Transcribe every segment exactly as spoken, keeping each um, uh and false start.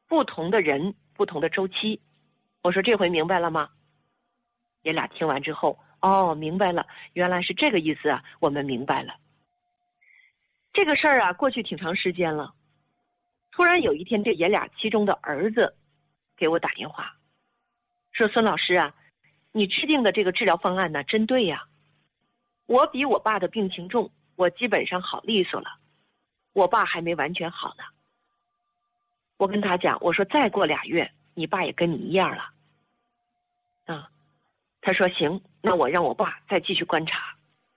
不同的人，不同的周期。我说这回明白了吗？爷俩听完之后，哦，明白了，原来是这个意思啊，我们明白了。这个事儿啊，过去挺长时间了。突然有一天，这爷俩其中的儿子给我打电话，说孙老师啊，你制定的这个治疗方案呢，真对呀。我比我爸的病情重，我基本上好利索了，我爸还没完全好呢。我跟他讲，我说再过俩月，你爸也跟你一样了。啊，他说行，那我让我爸再继续观察。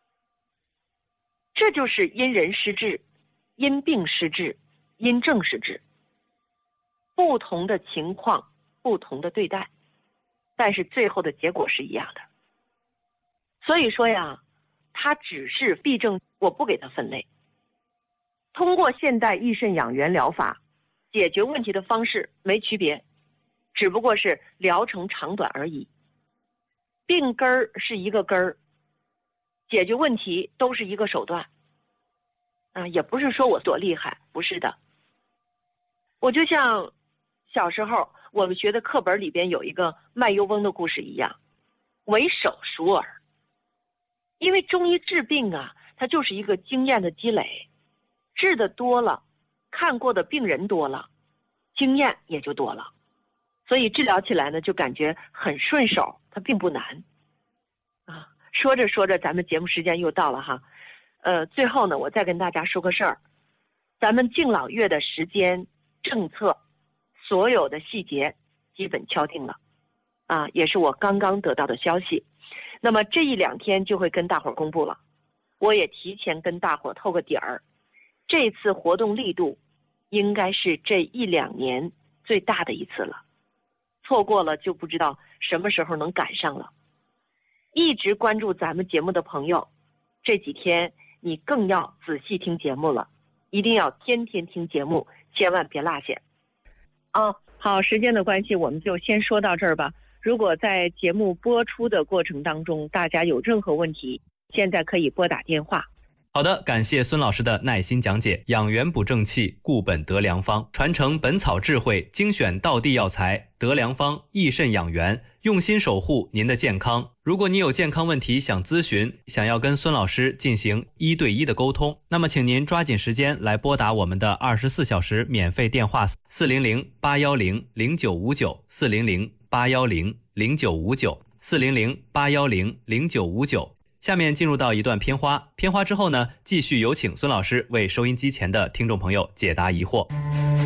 这就是因人施治，因病施治，因症施治。不同的情况，不同的对待，但是最后的结果是一样的。所以说呀，他只是痹症，我不给他分类。通过现代益肾养元疗法，解决问题的方式没区别，只不过是疗程长短而已。病根儿是一个根儿，解决问题都是一个手段。啊，也不是说我多厉害，不是的。我就像小时候我们学的课本里边有一个卖油翁的故事一样，为手熟耳。因为中医治病啊，它就是一个经验的积累，治的多了，看过的病人多了，经验也就多了，所以治疗起来呢就感觉很顺手，它并不难啊。说着说着，咱们节目时间又到了哈，呃，最后呢，我再跟大家说个事儿，咱们敬老院的时间、政策，所有的细节基本敲定了，啊，也是我刚刚得到的消息。那么这一两天就会跟大伙儿公布了，我也提前跟大伙儿透个底儿，这次活动力度应该是这一两年最大的一次了，错过了就不知道什么时候能赶上了。一直关注咱们节目的朋友，这几天你更要仔细听节目了，一定要天天听节目，千万别落下。哦，好，时间的关系，我们就先说到这儿吧。如果在节目播出的过程当中，大家有任何问题，现在可以拨打电话。 好的，感谢孙老师的耐心讲解。养元补正气，固本得良方，传承本草智慧，精选道地药材，得良方益肾养元，用心守护您的健康。如果你有健康问题想咨询，想要跟孙老师进行一对一的沟通，那么请您抓紧时间来拨打我们的二十四小时免费电话四零零八幺零零九五九四零零八幺零零九五九四零零八幺零零九五九。下面进入到一段片花，片花之后呢，继续有请孙老师为收音机前的听众朋友解答疑惑。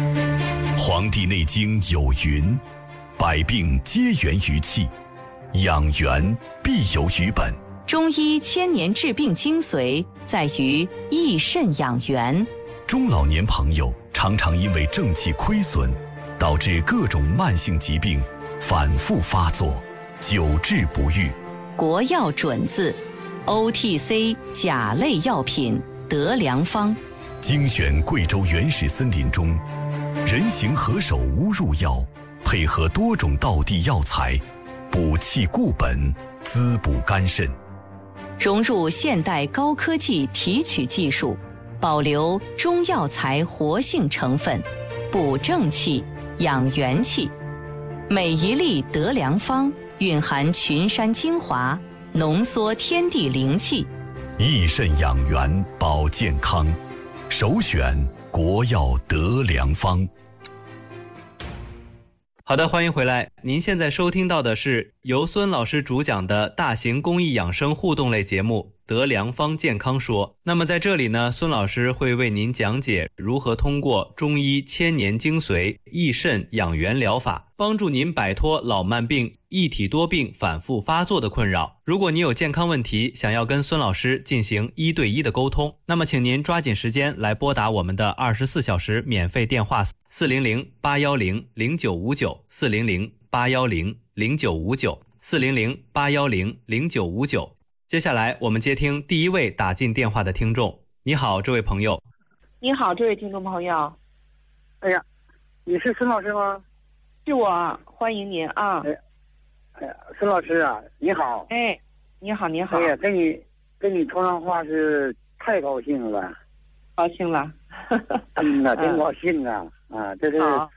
《黄帝内经》有云：百病皆源于气，养元必有于本。 中医千年治病精髓在于益肾养元。 中老年朋友常常因为正气亏损，导致各种慢性疾病反复发作，久治不愈。 国药准字O T C 甲类药品得良方， 精选贵州原始森林中人形何首乌入药，配合多种道地药材，补气固本，滋补肝肾。 融入现代高科技提取技术，保留中药材活性成分，补正气，养元气。每一粒得良方蕴含群山精华，浓缩天地灵气， 益肾养元保健康，首选国药得良方。 好的，欢迎回来。您现在收听到的是由孙老师主讲的大型公益养生互动类节目《得良方健康说》。那么在这里呢，孙老师会为您讲解如何通过中医千年精髓益肾养元疗法，帮助您摆脱老慢病、一体多病反复发作的困扰。如果你有健康问题，想要跟孙老师进行一对一的沟通，那么请您抓紧时间来拨打我们的二十四小时免费电话四零零八幺零零九五九四零零八幺零零九五九四零零八幺零零九五九。接下来我们接听第一位打进电话的听众。你好，这位朋友。 你好，这位听众朋友。 哎呀，你是孙老师吗？ 是我，欢迎您啊。 哎哎呀，孙老师啊，你好。 哎，你好，你好。 哎呀，跟你跟你通上话是太高兴了。 高兴了。 嗯呐，真高兴啊！啊，这是好